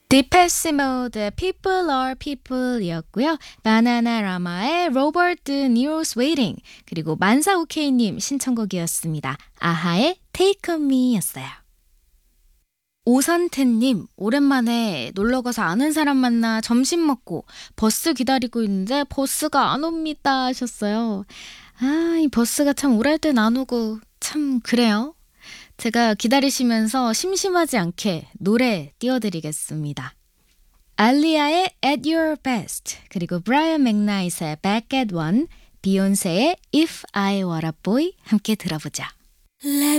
디페시 모드의 People Are People이었고요. 바나나라마의 로버트 니로's Waiting 그리고 만사오케이님 신청곡이었습니다. 아하의 Take On Me였어요. 오선태님 오랜만에 놀러가서 아는 사람 만나 점심 먹고 버스 기다리고 있는데 버스가 안 옵니다 하셨어요. 아, 이 버스가 참 오랄 땐 안 오고 참 그래요. 제가 기다리시면서 심심하지 않게 노래 띄워드리겠습니다. 알리아의 At Your Best 그리고 브라이언 맥나이트의 Back at One, 비욘세의 If I Were a Boy 함께 들어보자. Let